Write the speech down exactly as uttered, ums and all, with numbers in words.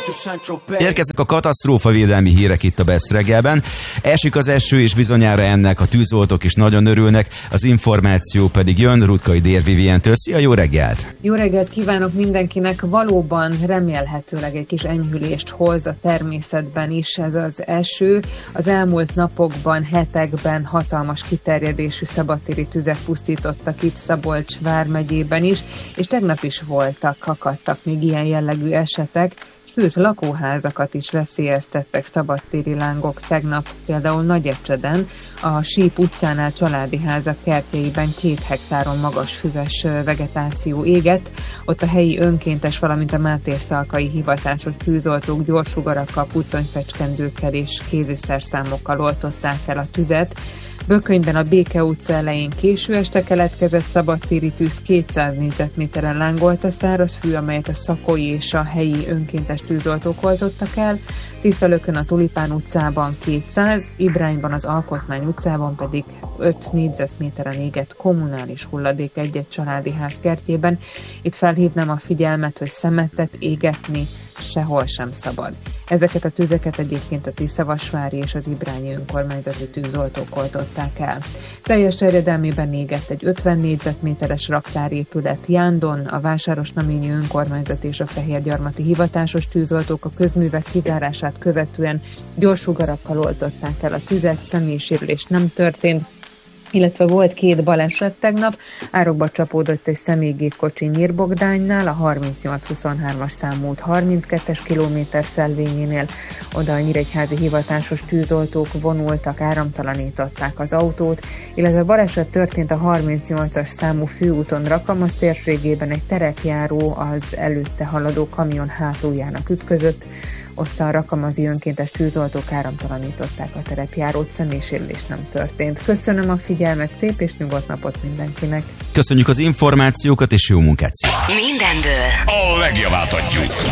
Érkeznek a katasztrófavédelmi hírek itt a Best reggelben. Esik az eső, és bizonyára ennek a tűzoltók is nagyon örülnek, az információ pedig jön Rutkai Dér Vivientől. Szia, jó reggelt! Jó reggelt kívánok mindenkinek! Valóban remélhetőleg egy kis enyhülést hoz a természetben is ez az eső. Az elmúlt napokban, hetekben hatalmas kiterjedésű szabadtéri tüzek pusztítottak itt Szabolcs vármegyében is, és tegnap is voltak, akadtak még ilyen jellegű esetek, sőt lakóházakat is veszélyeztettek szabadtéri lángok tegnap, például Nagyecseden, a Síp utcánál családi házak kertjeiben két hektáron magas füves vegetáció égett, ott a helyi önkéntes, valamint a mátészalkai hivatásos tűzoltók gyorsugarakkal, puttonyfecskendőkkel és kéziszerszámokkal oltották el a tüzet. Bökönyben a Béke utca elején késő este keletkezett szabadtéri tűz, kétszáz négyzetméteren lángolt a szárazfű, amelyet a szakói és a helyi önkéntes tűzoltók oltottak el. Tiszalökön a Tulipán utcában kétszáz, Ibrányban az Alkotmány utcában pedig öt négyzetméteren égett kommunális hulladék egy-egy családi ház kertjében. Itt felhívnám a figyelmet, hogy szemetet égetni sehol sem szabad. Ezeket a tüzeket egyébként a Tiszavasvári és az Ibrányi önkormányzati tűzoltók oltották el. Teljes terjedelmében égett egy ötven négyzetméteres raktárépület Jándon, a Vásárosnaményi önkormányzat és a Fehérgyarmati hivatásos tűzoltók a közművek kizárását követően gyorsugarakkal oltották el a tüzet, személysérülés nem történt, illetve volt két baleset tegnap, árokba csapódott egy személygépkocsi Nyírbogdánynál, a harmincnyolc huszonhármas számú út harminckettes kilométer szelvényénél, oda a nyíregyházi hivatásos tűzoltók vonultak, áramtalanították az autót, illetve baleset történt a harmincnyolcas számú főúton Rakamasz térségében, egy terepjáró az előtte haladó kamion hátuljának ütközött, ott a rakamazi önkéntes tűzoltók áramtalanították a terepjárót, személysérülés nem történt. Köszönöm a figyelmet, szép és nyugodt napot mindenkinek! Köszönjük az információkat, és jó munkát! Mindenből a legjavát adjuk!